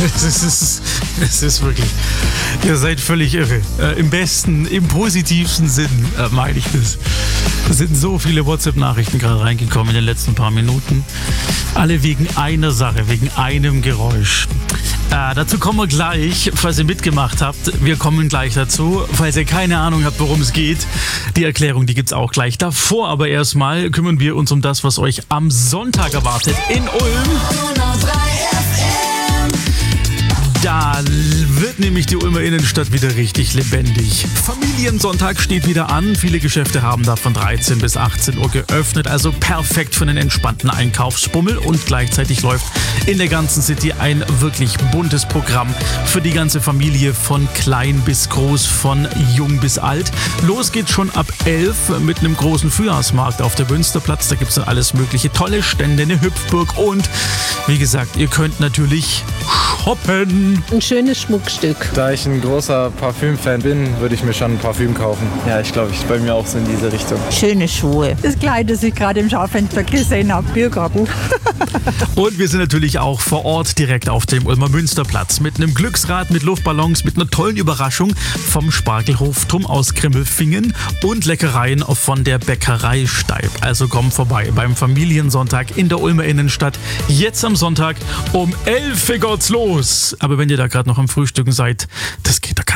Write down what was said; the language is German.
Es ist wirklich, ihr seid völlig irre. Im positivsten Sinn meine ich das. Es sind so viele WhatsApp-Nachrichten gerade reingekommen in den letzten paar Minuten. Alle wegen einer Sache, wegen einem Geräusch. Dazu kommen wir gleich, falls ihr mitgemacht habt. Wir kommen gleich dazu. Falls ihr keine Ahnung habt, worum es geht, die Erklärung, die gibt's auch gleich. Davor aber erstmal kümmern wir uns um das, was euch am Sonntag erwartet in Ulm. Da wird nämlich die Ulmer Innenstadt wieder richtig lebendig. Familiensonntag steht wieder an. Viele Geschäfte haben da von 13 bis 18 Uhr geöffnet. Also perfekt für einen entspannten Einkaufsbummel. Und gleichzeitig läuft in der ganzen City ein wirklich buntes Programm für die ganze Familie, von klein bis groß, von jung bis alt. Los geht's schon ab 11 mit einem großen Frühjahrsmarkt auf der Münsterplatz. Da gibt's dann alles mögliche, tolle Stände, eine Hüpfburg und wie gesagt, ihr könnt natürlich shoppen. Ein schönes Schmuckstück. Da ich ein großer Parfüm-Fan bin, würde ich mir schon ein Parfüm kaufen. Ja, ich glaube, bei mir auch so in diese Richtung. Schöne Schuhe. Das Kleid, das ich gerade im Schaufenster gesehen habe, Biergarten. Und wir sind natürlich auch vor Ort direkt auf dem Ulmer Münsterplatz mit einem Glücksrad, mit Luftballons, mit einer tollen Überraschung vom Spargelhofturm aus Grimmelfingen und Leckereien von der Bäckerei Steib. Also kommt vorbei beim Familiensonntag in der Ulmer Innenstadt. Jetzt am Sonntag um 11 Uhr geht's los. Aber wenn ihr da gerade noch am Frühstücken seid, das geht da